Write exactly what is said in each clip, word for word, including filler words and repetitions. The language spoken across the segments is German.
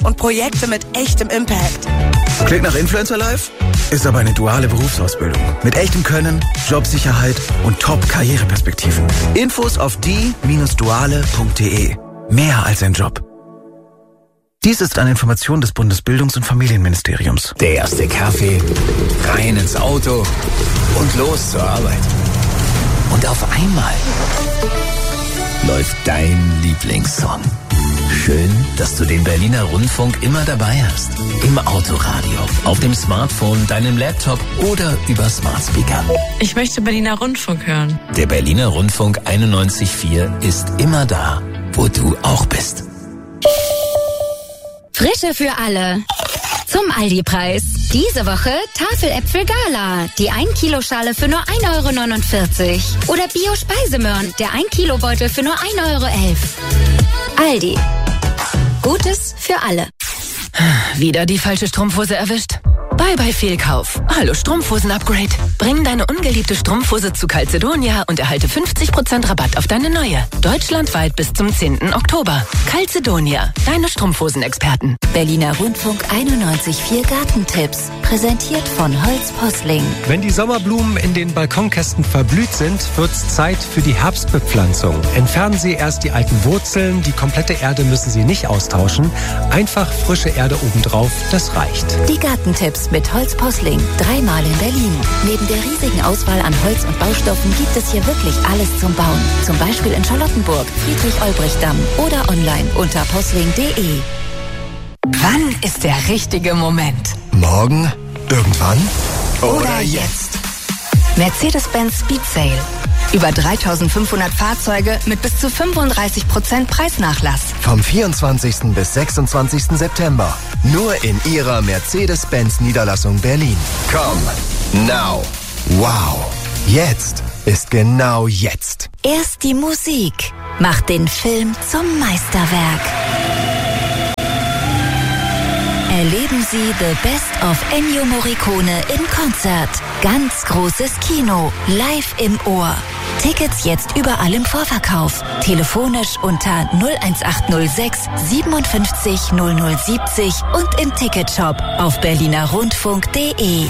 und Projekte mit echtem Impact. Klingt nach Influencer Life? Ist aber eine duale Berufsausbildung. Mit echtem Können, Jobsicherheit und Top-Karriereperspektiven. Infos auf die Bindestrich duale Punkt de. Mehr als ein Job. Dies ist eine Information des Bundesbildungs- und Familienministeriums. Der erste Kaffee, rein ins Auto und los zur Arbeit. Und auf einmal läuft dein Lieblingssong. Schön, dass du den Berliner Rundfunk immer dabei hast. Im Autoradio, auf dem Smartphone, deinem Laptop oder über Smart Speaker. Ich möchte Berliner Rundfunk hören. Der Berliner Rundfunk einundneunzig Komma vier ist immer da, wo du auch bist. Frische für alle. Zum Aldi-Preis. Diese Woche Tafeläpfel Gala. Die ein Kilo Schale für nur ein Euro neunundvierzig. Oder Bio-Speisemöhren. Der ein Kilo Beutel für nur ein Euro elf. Aldi. Gutes für alle. Wieder die falsche Strumpfhose erwischt? Bye bye Fehlkauf. Hallo Strumpfhosen-Upgrade. Bring deine ungeliebte Strumpfhose zu Calzedonia und erhalte fünfzig Prozent Rabatt auf deine neue. Deutschlandweit bis zum zehnten Oktober. Calzedonia, deine Strumpfhosenexperten. Berliner Rundfunk einundneunzig Komma vier Gartentipps. Präsentiert von Holz Posling. Wenn die Sommerblumen in den Balkonkästen verblüht sind, wird's Zeit für die Herbstbepflanzung. Entfernen Sie erst die alten Wurzeln. Die komplette Erde müssen Sie nicht austauschen. Einfach frische Erde obendrauf, das reicht. Die Gartentipps mit Holz Posling. Dreimal in Berlin. Neben der riesigen Auswahl an Holz und Baustoffen gibt es hier wirklich alles zum Bauen. Zum Beispiel in Charlottenburg, Friedrich-Olbricht-Damm oder online unter posling punkt de. Wann ist der richtige Moment? Morgen? Irgendwann? Oder jetzt? Mercedes-Benz Speed Sale. Über dreitausendfünfhundert Fahrzeuge mit bis zu fünfunddreißig Prozent Preisnachlass. Vom vierundzwanzigsten bis sechsundzwanzigsten September. Nur in Ihrer Mercedes-Benz Niederlassung Berlin. Komm, now. Wow. Jetzt ist genau jetzt. Erst die Musik macht den Film zum Meisterwerk. Erleben Sie The Best of Ennio Morricone in Konzert. Ganz großes Kino, live im Ohr. Tickets jetzt überall im Vorverkauf. Telefonisch unter null eins acht null sechs siebenundfünfzig null null siebzig und im Ticketshop auf berliner rundfunk punkt de.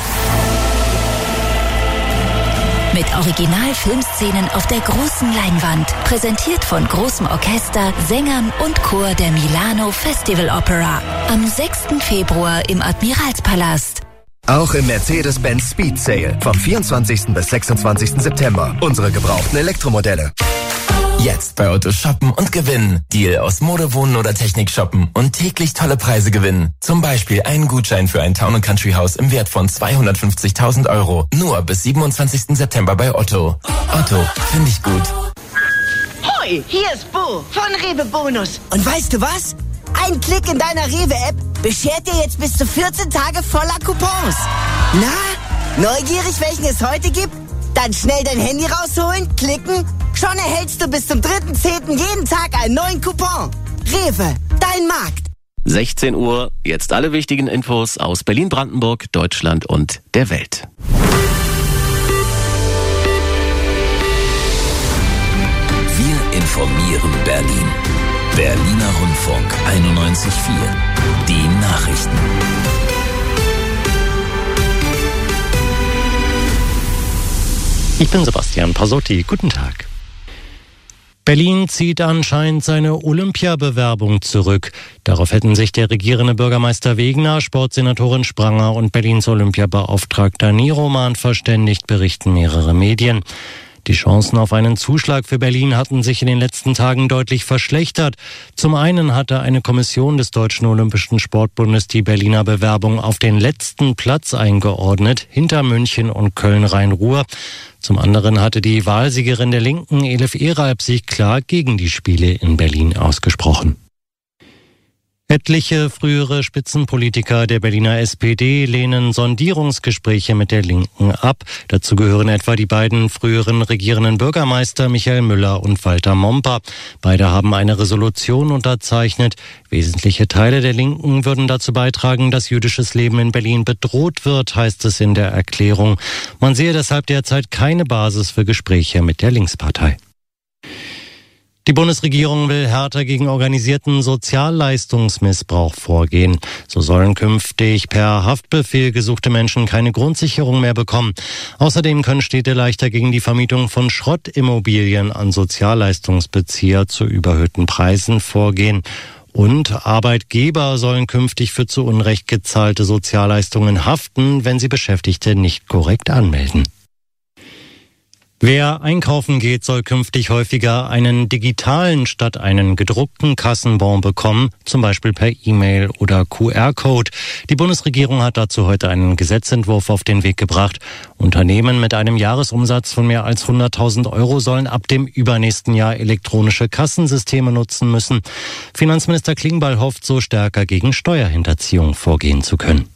Mit Original-Filmszenen auf der großen Leinwand. Präsentiert von großem Orchester, Sängern und Chor der Milano Festival Opera. Am sechsten Februar im Admiralspalast. Auch im Mercedes-Benz Speed Sale. Vom vierundzwanzigsten bis sechsundzwanzigsten September. Unsere gebrauchten Elektromodelle. Jetzt bei Otto shoppen und gewinnen. Deal aus Mode, Wohnen oder Technik shoppen und täglich tolle Preise gewinnen. Zum Beispiel einen Gutschein für ein Town and Country Haus im Wert von zweihundertfünfzigtausend Euro. Nur bis siebenundzwanzigsten September bei Otto. Otto, finde ich gut. Hoi, hier ist Bo von Rewe Bonus. Und weißt du was? Ein Klick in deiner Rewe-App beschert dir jetzt bis zu vierzehn Tage voller Coupons. Na, neugierig, welchen es heute gibt? Dann schnell dein Handy rausholen, klicken. Schon erhältst du bis zum dritten zehnten jeden Tag einen neuen Coupon. Rewe, dein Markt. sechzehn Uhr, jetzt alle wichtigen Infos aus Berlin-Brandenburg, Deutschland und der Welt. Wir informieren Berlin. Berliner Rundfunk einundneunzig Komma vier. Die Nachrichten. Ich bin Sebastian Pasotti. Guten Tag. Berlin zieht anscheinend seine Olympiabewerbung zurück. Darauf hätten sich der regierende Bürgermeister Wegner, Sportsenatorin Spranger und Berlins Olympiabeauftragter Nieroman verständigt, berichten mehrere Medien. Die Chancen auf einen Zuschlag für Berlin hatten sich in den letzten Tagen deutlich verschlechtert. Zum einen hatte eine Kommission des Deutschen Olympischen Sportbundes die Berliner Bewerbung auf den letzten Platz eingeordnet, hinter München und Köln-Rhein-Ruhr. Zum anderen hatte die Wahlsiegerin der Linken, Elif Eralp, sich klar gegen die Spiele in Berlin ausgesprochen. Etliche frühere Spitzenpolitiker der Berliner S P D lehnen Sondierungsgespräche mit der Linken ab. Dazu gehören etwa die beiden früheren regierenden Bürgermeister Michael Müller und Walter Momper. Beide haben eine Resolution unterzeichnet. Wesentliche Teile der Linken würden dazu beitragen, dass jüdisches Leben in Berlin bedroht wird, heißt es in der Erklärung. Man sehe deshalb derzeit keine Basis für Gespräche mit der Linkspartei. Die Bundesregierung will härter gegen organisierten Sozialleistungsmissbrauch vorgehen. So sollen künftig per Haftbefehl gesuchte Menschen keine Grundsicherung mehr bekommen. Außerdem können Städte leichter gegen die Vermietung von Schrottimmobilien an Sozialleistungsbezieher zu überhöhten Preisen vorgehen. Und Arbeitgeber sollen künftig für zu Unrecht gezahlte Sozialleistungen haften, wenn sie Beschäftigte nicht korrekt anmelden. Wer einkaufen geht, soll künftig häufiger einen digitalen statt einen gedruckten Kassenbon bekommen, zum Beispiel per E-Mail oder Q R-Code. Die Bundesregierung hat dazu heute einen Gesetzentwurf auf den Weg gebracht. Unternehmen mit einem Jahresumsatz von mehr als hunderttausend Euro sollen ab dem übernächsten Jahr elektronische Kassensysteme nutzen müssen. Finanzminister Klingbeil hofft, so stärker gegen Steuerhinterziehung vorgehen zu können.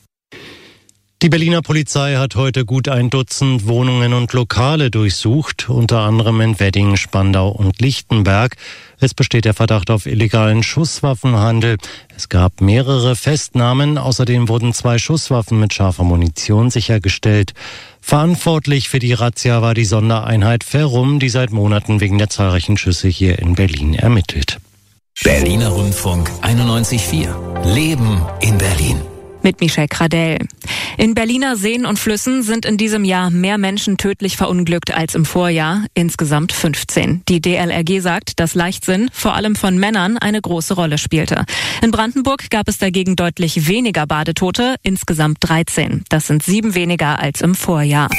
Die Berliner Polizei hat heute gut ein Dutzend Wohnungen und Lokale durchsucht, unter anderem in Wedding, Spandau und Lichtenberg. Es besteht der Verdacht auf illegalen Schusswaffenhandel. Es gab mehrere Festnahmen, außerdem wurden zwei Schusswaffen mit scharfer Munition sichergestellt. Verantwortlich für die Razzia war die Sondereinheit Ferrum, die seit Monaten wegen der zahlreichen Schüsse hier in Berlin ermittelt. Berliner Rundfunk einundneunzig Komma vier. Leben in Berlin. Mit Michelle Kradell. In Berliner Seen und Flüssen sind in diesem Jahr mehr Menschen tödlich verunglückt als im Vorjahr, insgesamt fünfzehn. Die D L R G sagt, dass Leichtsinn, vor allem von Männern, eine große Rolle spielte. In Brandenburg gab es dagegen deutlich weniger Badetote, insgesamt dreizehn. Das sind sieben weniger als im Vorjahr.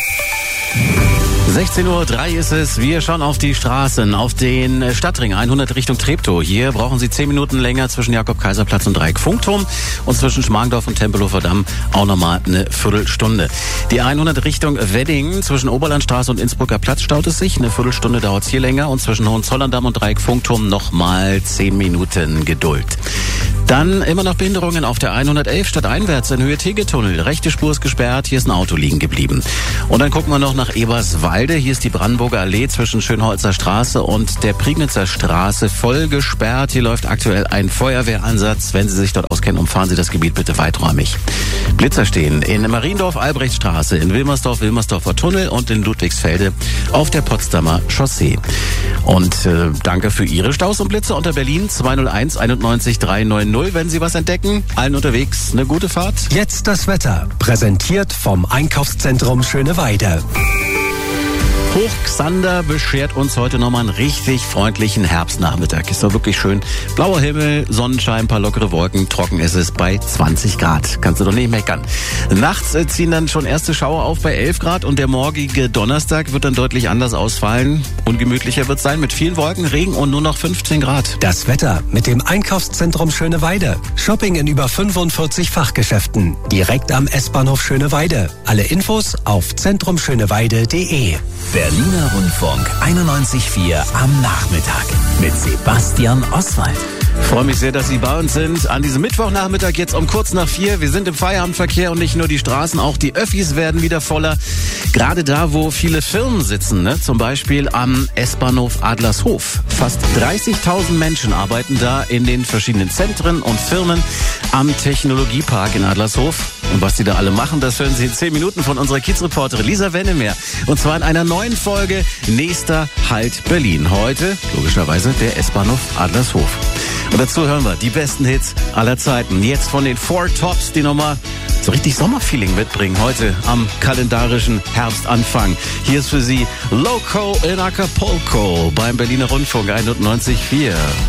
sechzehn Uhr drei ist es. Wir schauen auf die Straßen, auf den Stadtring hundert Richtung Treptow. Hier brauchen Sie zehn Minuten länger zwischen Jakob-Kaiser-Platz und Dreieck-Funkturm und zwischen Schmargendorf und Tempelhofer Damm auch nochmal eine Viertelstunde. Die hundert Richtung Wedding zwischen Oberlandstraße und Innsbrucker Platz staut es sich. Eine Viertelstunde dauert es hier länger und zwischen Hohenzollern-Damm und Dreieck-Funkturm nochmal zehn Minuten Geduld. Dann immer noch Behinderungen auf der hundertelf stadteinwärts in Höhe Tegetunnel. Rechte Spur ist gesperrt, hier ist ein Auto liegen geblieben. Und dann gucken wir noch nach Eberswalde. Hier ist die Brandenburger Allee zwischen Schönholzer Straße und der Prignitzer Straße voll gesperrt. Hier läuft aktuell ein Feuerwehransatz. Wenn Sie sich dort auskennen, umfahren Sie das Gebiet bitte weiträumig. Blitzer stehen in Mariendorf, Albrechtstraße, in Wilmersdorf, Wilmersdorfer Tunnel und in Ludwigsfelde auf der Potsdamer Chaussee. Und äh, danke für Ihre Staus und Blitze unter Berlin zwei null eins einundneunzig drei neun null. Wenn Sie was entdecken, allen unterwegs eine gute Fahrt. Jetzt das Wetter, präsentiert vom Einkaufszentrum Schöneweide. Hochxander beschert uns heute nochmal einen richtig freundlichen Herbstnachmittag. Ist doch wirklich schön. Blauer Himmel, Sonnenschein, paar lockere Wolken, trocken ist es bei zwanzig Grad. Kannst du doch nicht meckern. Nachts ziehen dann schon erste Schauer auf bei elf Grad und der morgige Donnerstag wird dann deutlich anders ausfallen. Ungemütlicher wird es sein mit vielen Wolken, Regen und nur noch fünfzehn Grad. Das Wetter mit dem Einkaufszentrum Schöneweide. Shopping in über fünfundvierzig Fachgeschäften. Direkt am S-Bahnhof Schöneweide. Alle Infos auf zentrumschöneweide punkt de. Berliner Rundfunk einundneunzig Komma vier am Nachmittag mit Sebastian Oswald. Ich freue mich sehr, dass Sie bei uns sind. An diesem Mittwochnachmittag jetzt um kurz nach vier. Wir sind im Feierabendverkehr und nicht nur die Straßen, auch die Öffis werden wieder voller. Gerade da, wo viele Firmen sitzen, ne? Zum Beispiel am S-Bahnhof Adlershof. Fast dreißigtausend Menschen arbeiten da in den verschiedenen Zentren und Firmen am Technologiepark in Adlershof. Und was die da alle machen, das hören Sie in zehn Minuten von unserer Kiezreporterin Lisa Wennemer. Und zwar in einer neuen Folge Nächster Halt Berlin. Heute, logischerweise, der S-Bahnhof Adlershof. Und dazu hören wir die besten Hits aller Zeiten. Jetzt von den Four Tops, die nochmal so richtig Sommerfeeling mitbringen. Heute am kalendarischen Herbstanfang. Hier ist für Sie Loco in Acapulco beim Berliner Rundfunk einundneunzig Komma vier.